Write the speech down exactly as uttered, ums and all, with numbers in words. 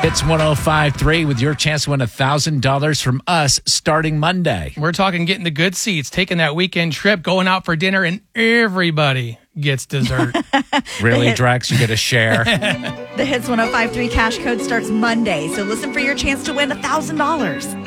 Hits one oh five point three with your chance to win one thousand dollars from us starting Monday. We're talking getting the good seats, taking that weekend trip, going out for dinner, and everybody gets dessert. Really, Drex? You get a share. The Hits one oh five point three cash code starts Monday, so listen for your chance to win one thousand dollars.